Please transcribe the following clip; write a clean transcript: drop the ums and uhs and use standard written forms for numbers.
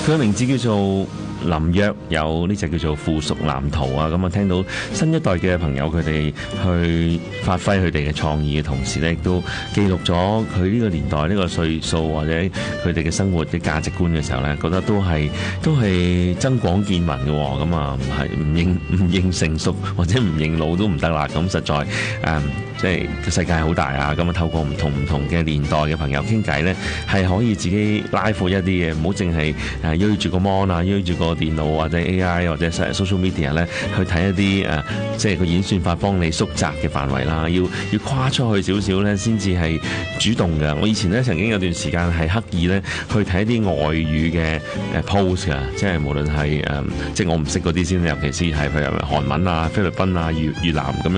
佢嘅名字叫做林約，有呢隻叫做附屬藍圖啊。咁啊，聽到新一代嘅朋友佢哋去發揮佢哋嘅創意嘅同時咧，亦都記錄咗佢呢個年代呢個歲數或者佢哋嘅生活嘅價值觀嘅時候咧，覺得都係增廣見聞嘅。咁啊，唔認成熟或者唔認老都唔得啦。咁實在即係個世界好大啊！咁啊，透過唔同嘅年代嘅朋友傾偈咧，係可以自己拉闊一啲嘅，唔好淨係約住個 mon 啊，約住個電腦或者 AI 或者 social media 咧去睇一啲即係個演算法幫你縮窄嘅範圍啦。要跨出去少少咧，先至係主動嘅。我以前咧曾經有段時間係刻意咧去睇一啲外語嘅post 㗎，即係無論係即係我唔識嗰啲先，尤其是係譬如韓文啊、菲律賓啊、越南咁樣。